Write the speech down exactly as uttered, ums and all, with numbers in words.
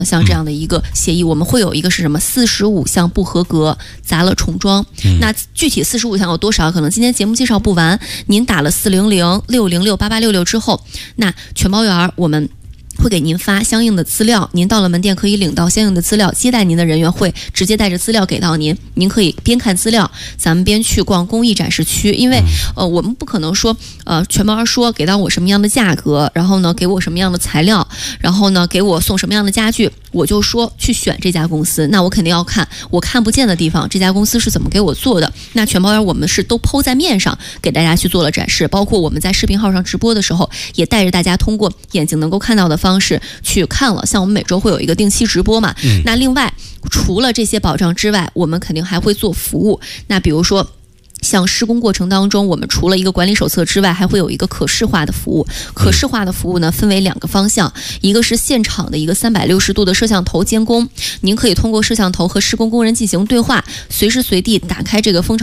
像这样的一个协议，我们会有一个是什么四十五项不合格砸了重装。嗯、那具体四十五项有多少？可能今天节目介绍不完。您打了四零零六零六八八六六之后，那全包园我们会给您发相应的资料，您到了门店可以领到相应的资料，接待您的人员会直接带着资料给到您，您可以边看资料，咱们边去逛工艺展示区。因为呃，我们不可能说呃，全包说给到我什么样的价格，然后呢给我什么样的材料，然后呢给我送什么样的家具，我就说去选这家公司。那我肯定要看我看不见的地方，这家公司是怎么给我做的。那全包园我们是都抛在面上给大家去做了展示，包括我们在视频号上直播的时候，也带着大家通过眼睛能够看到的方式去看了。像我们每周会有一个定期直播嘛，嗯、那另外除了这些保障之外，我们肯定还会做服务。那比如说像施工过程当中，我们除了一个管理手册之外，还会有一个可视化的服务。可视化的服务呢，分为两个方向，一个是现场的一个三百六十度的摄像头监工，您可以通过摄像头和施工工人进行对话，随时随地打开这个风场